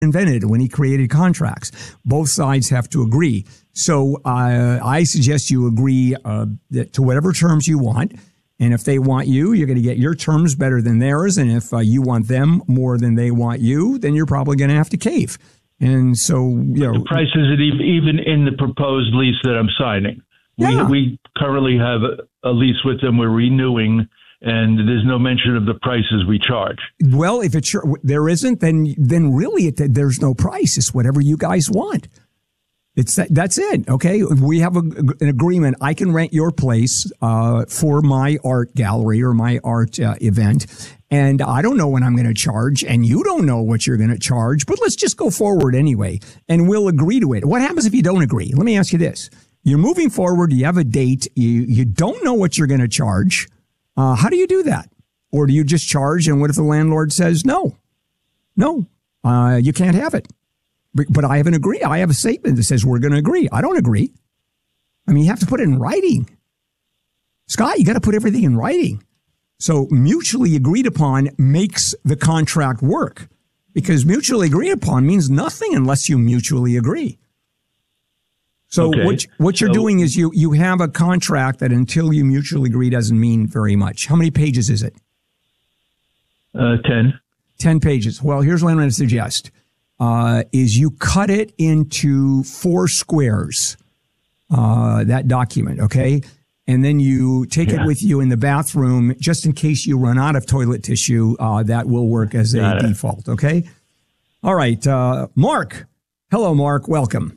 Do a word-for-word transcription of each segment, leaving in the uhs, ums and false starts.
invented when he created contracts. Both sides have to agree. So uh, I suggest you agree uh, that to whatever terms you want. And if they want you, you're going to get your terms better than theirs. And if uh, you want them more than they want you, then you're probably going to have to cave. And so, you know, the price isn't even in the proposed lease that I'm signing. Yeah. We we currently have a, a lease with them. We're renewing, and there's no mention of the prices we charge. Well, if it's there isn't, then then really it, there's no price. It's whatever you guys want. It's that, that's it. Okay, we have a, an agreement. I can rent your place uh, for my art gallery or my art uh, event, and I don't know when I'm going to charge, and you don't know what you're going to charge. But let's just go forward anyway, and we'll agree to it. What happens if you don't agree? Let me ask you this: you're moving forward. You have a date. You you don't know what you're going to charge. Uh, how do you do that? Or do you just charge? And what if the landlord says no, no, uh, you can't have it? But I haven't agreed. I have a statement that says we're going to agree. I don't agree. I mean, you have to put it in writing. Scott, you got to put everything in writing. So mutually agreed upon makes the contract work, because mutually agreed upon means nothing unless you mutually agree. So okay. what, what you're so, doing is you, you have a contract that until you mutually agree doesn't mean very much. How many pages is it? Uh, ten. Ten pages. Well, here's what I'm going to suggest. Uh, is you cut it into four squares, uh, that document, okay? And then you take yeah. it with you in the bathroom just in case you run out of toilet tissue. Uh, that will work as a Got default, it. Okay? All right, uh, Mark. Hello, Mark. Welcome.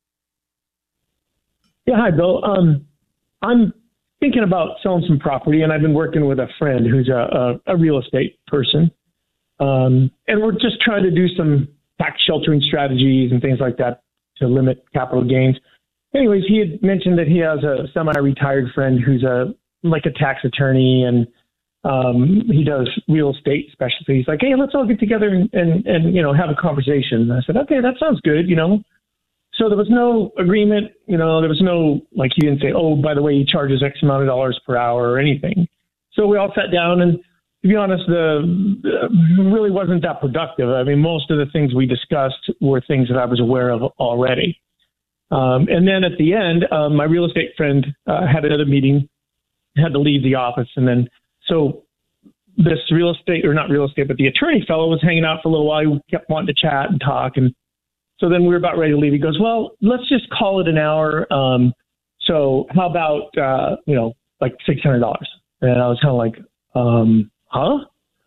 Yeah, hi, Bill. Um, I'm thinking about selling some property, and I've been working with a friend who's a, a, a real estate person. Um, and we're just trying to do some tax sheltering strategies and things like that to limit capital gains. Anyways, he had mentioned that he has a semi-retired friend who's a like a tax attorney, and um, he does real estate specialty. He's like, hey, let's all get together and, and, and, you know, have a conversation. And I said, okay, that sounds good, you know. So there was no agreement, you know, there was no, like, he didn't say, oh, by the way, he charges X amount of dollars per hour or anything. So we all sat down, and to be honest, the uh, really wasn't that productive. I mean, most of the things we discussed were things that I was aware of already. Um, and then at the end, um, my real estate friend uh, had another meeting, had to leave the office. And then, so this real estate, or not real estate, but the attorney fellow was hanging out for a little while. He kept wanting to chat and talk. And so then we were about ready to leave. He goes, well, let's just call it an hour. Um, so how about, uh, you know, like six hundred dollars? And I was kind of like, um, huh?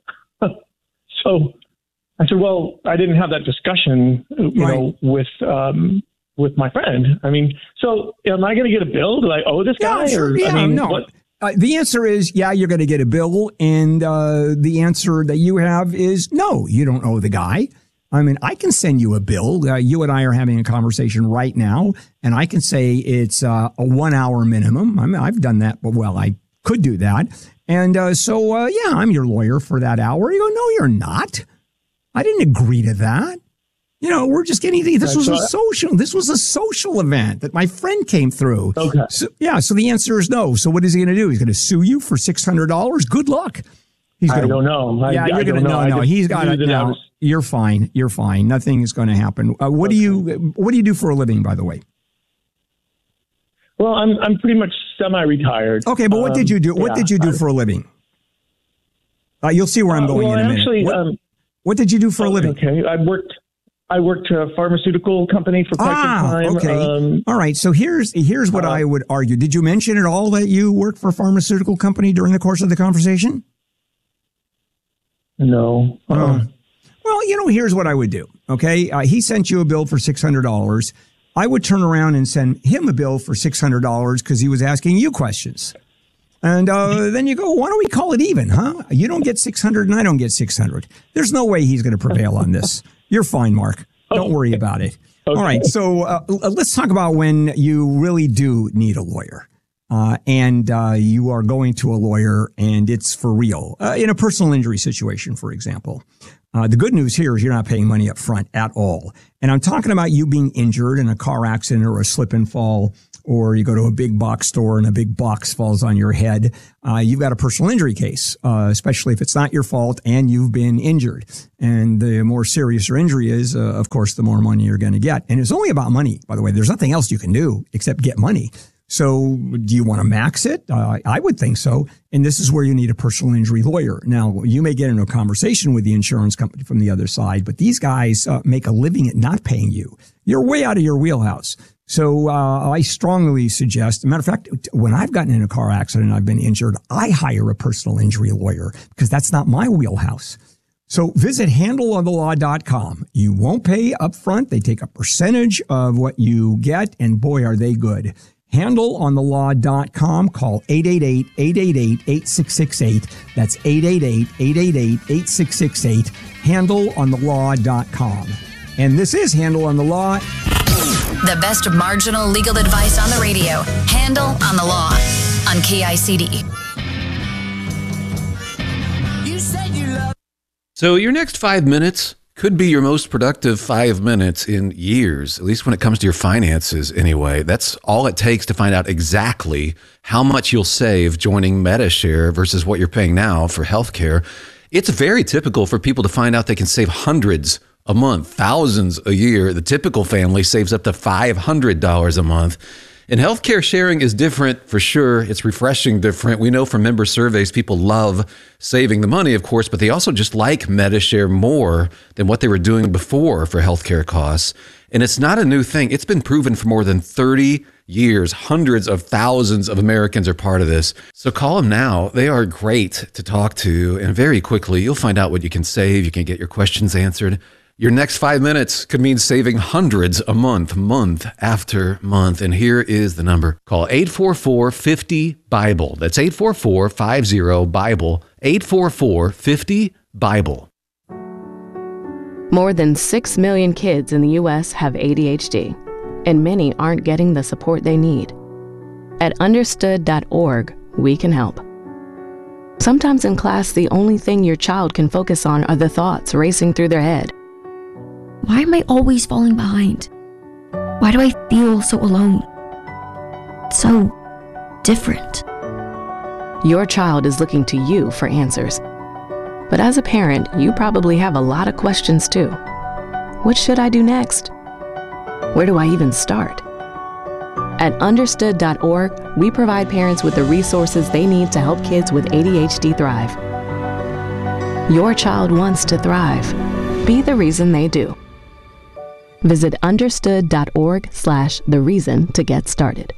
So I said, well, I didn't have that discussion, you right. know, with, um, with my friend. I mean, so am I going to get a bill? Do I owe this yeah, guy? Sure, or, yeah, I mean, no. What? Uh, the answer is, yeah, you're going to get a bill. And uh, the answer that you have is, no, you don't owe the guy. I mean, I can send you a bill. Uh, you and I are having a conversation right now, and I can say it's uh, a one hour minimum. I mean, I've done that, but well, I could do that. And uh, so, uh, yeah, I'm your lawyer for that hour. You go, no, you're not. I didn't agree to that. You know, we're just getting, this was a social, this was a social event that my friend came through. Okay. So, yeah. So the answer is no. So what is he going to do? He's going to sue you for six hundred dollars. Good luck. He's gonna, I don't know. I, yeah, you're I going to know. No, he's got it. No, you're fine. You're fine. Nothing is going to happen. Uh, what okay. do you, what do you do for a living, by the way? Well, I'm, I'm pretty much semi-retired. Okay. But what um, did you do? What yeah, did you do I, for a living? Uh, you'll see where I'm going uh, well, in a minute. Actually, what, um, what did you do for oh, a living? Okay. I worked, I worked at a pharmaceutical company for quite ah, some time. Okay. Um, All right. So here's here's what uh, I would argue. Did you mention at all that you worked for a pharmaceutical company during the course of the conversation? No. Uh, uh, well, you know, here's what I would do. Okay. Uh, he sent you a bill for six hundred dollars. I would turn around and send him a bill for six hundred dollars because he was asking you questions. And uh, then you go, why don't we call it even, huh? You don't get six hundred and I don't get six hundred. There's no way he's going to prevail on this. You're fine, Mark. Don't worry about it. Okay. All right. So uh, let's talk about when you really do need a lawyer. Uh, and uh, you are going to a lawyer and it's for real. Uh, in a personal injury situation, for example. Uh, the good news here is you're not paying money up front at all. And I'm talking about you being injured in a car accident or a slip and fall, or you go to a big box store and a big box falls on your head. Uh, you've got a personal injury case, uh, especially if it's not your fault and you've been injured. And the more serious your injury is, uh, of course, the more money you're going to get. And it's only about money, by the way. There's nothing else you can do except get money. So do you want to max it? Uh, I would think so. And this is where you need a personal injury lawyer. Now, you may get into a conversation with the insurance company from the other side, but these guys uh, make a living at not paying you. You're way out of your wheelhouse. So uh, I strongly suggest, as a matter of fact, when I've gotten in a car accident and I've been injured, I hire a personal injury lawyer because that's not my wheelhouse. So visit handle on the law dot com. You won't pay up front. They take a percentage of what you get, and boy, are they good. handle on the law dot com. Call eight eight eight, eight eight eight, eight six six eight. That's eight eight eight, eight eight eight, eight six six eight. handle on the law dot com. And this is Handle on the Law. The best marginal legal advice on the radio. Handle on the Law on K I C D. You said you love. So your next five minutes could be your most productive five minutes in years, at least when it comes to your finances anyway. That's all it takes to find out exactly how much you'll save joining Medi-Share versus what you're paying now for healthcare. It's very typical for people to find out they can save hundreds a month, thousands a year. The typical family saves up to five hundred dollars a month. And healthcare sharing is different for sure. It's refreshing different. We know from member surveys, people love saving the money, of course, but they also just like Medi-Share more than what they were doing before for healthcare costs. And it's not a new thing. It's been proven for more than thirty years. Hundreds of thousands of Americans are part of this. So call them now. They are great to talk to. And very quickly, you'll find out what you can save. You can get your questions answered. Your next five minutes could mean saving hundreds a month, month after month. And here is the number. Call eight four four, five zero, BIBLE. That's eight four four, five zero, BIBLE. eight four four, five zero, BIBLE. More than six million kids in the U S have A D H D, and many aren't getting the support they need. At understood dot org, we can help. Sometimes in class, the only thing your child can focus on are the thoughts racing through their head. Why am I always falling behind? Why do I feel so alone? So different. Your child is looking to you for answers. But as a parent, you probably have a lot of questions too. What should I do next? Where do I even start? At understood dot org, we provide parents with the resources they need to help kids with A D H D thrive. Your child wants to thrive. Be the reason they do. Visit understood dot org slash the reason to get started.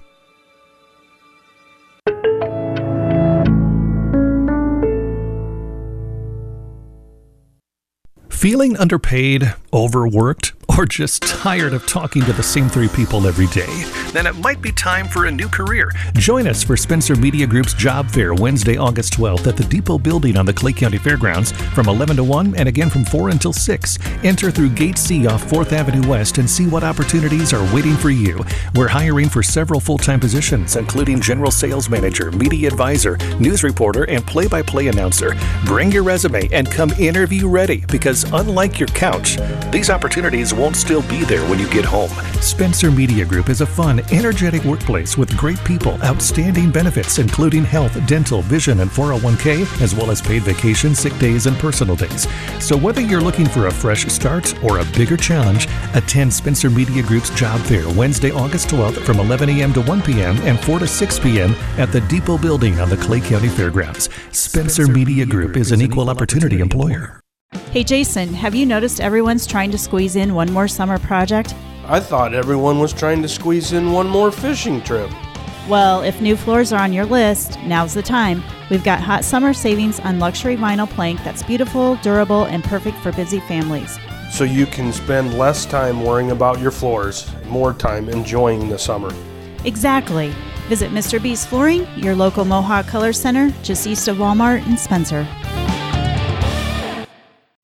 Feeling underpaid, overworked, or just tired of talking to the same three people every day? Then it might be time for a new career. Join us for Spencer Media Group's Job Fair Wednesday, August twelfth at the Depot Building on the Clay County Fairgrounds from eleven to one and again from four until six. Enter through Gate C off fourth Avenue West and see what opportunities are waiting for you. We're hiring for several full-time positions, including general sales manager, media advisor, news reporter, and play-by-play announcer. Bring your resume and come interview ready, because unlike your couch, these opportunities won't still be there when you get home. Spencer Media Group is a fun, energetic workplace with great people, outstanding benefits, including health, dental, vision, and four oh one k, as well as paid vacation, sick days, and personal days. So whether you're looking for a fresh start or a bigger challenge, attend Spencer Media Group's Job Fair Wednesday, August twelfth from eleven a.m. to one p.m. and four to six p.m. at the Depot Building on the Clay County Fairgrounds. Spencer Media Group is an equal opportunity employer. Hey Jason, have you noticed everyone's trying to squeeze in one more summer project? I thought everyone was trying to squeeze in one more fishing trip. Well, if new floors are on your list, now's the time. We've got hot summer savings on luxury vinyl plank that's beautiful, durable, and perfect for busy families. So you can spend less time worrying about your floors and more time enjoying the summer. Exactly. Visit Mister B's Flooring, your local Mohawk Color Center, just east of Walmart in Spencer.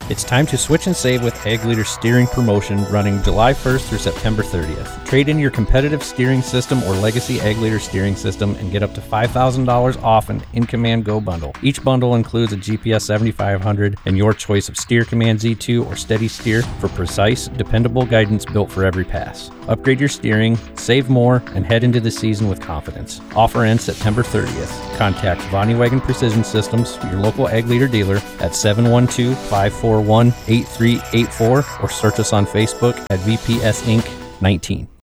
It's time to switch and save with Ag Leader's steering promotion running July first through September thirtieth. Trade in your competitive steering system or legacy Ag Leader steering system and get up to five thousand dollars off an In Command Go bundle. Each bundle includes a G P S seventy-five hundred and your choice of Steer Command Z two or Steady Steer for precise, dependable guidance built for every pass. Upgrade your steering, save more, and head into the season with confidence. Offer ends September thirtieth. Contact Vonnie Wagon Precision Systems, your local Ag Leader dealer, at seven one two, five four one, eight three eight four or search us on Facebook at V P S Inc nineteen.